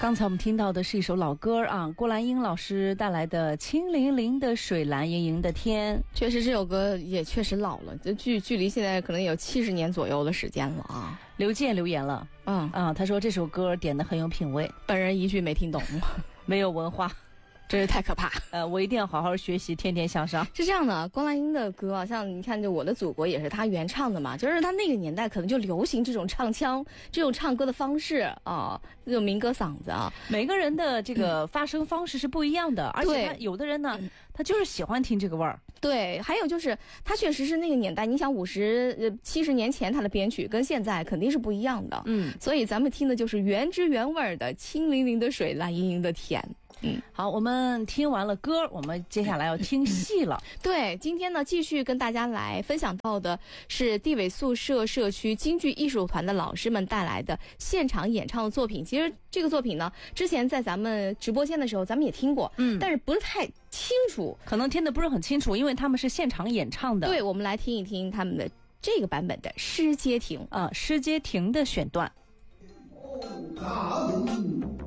刚才我们听到的是一首老歌啊，郭兰英老师带来的《清凌凌的水，蓝盈盈的天》。 确实这首歌也确实老了，这距离现在可能有70年左右的时间了啊。 刘健留言了，他说这首歌点得很有品味， 本人一句没听懂， 没有文化。 真是太可怕。 我一定要好好学习，天天向上。 是这样的，郭兰英的歌啊，像你看，就《我的祖国》也是她原唱的嘛，就是她那个年代可能就流行这种唱腔、这种唱歌的方式啊，这种民歌嗓子啊。 每个人的这个发声方式是不一样的，而且有的人呢，他就是喜欢听这个味儿。 对，还有就是他确实是那个年代，你想70年前他的编曲跟现在肯定是不一样的。所以咱们听的就是原汁原味的清凌凌的水，蓝盈盈的天。 好，我们听完了歌，我们接下来要听戏了。 对，今天呢继续跟大家来分享到的是地委宿舍社区京剧艺术团的老师们带来的现场演唱的作品。其实这个作品呢，之前在咱们直播间的时候咱们也听过，但是不是太清楚， 可能听得不是很清楚，因为他们是现场演唱的。 对，我们来听一听他们的这个版本的《诗街亭》 诗街亭的选段。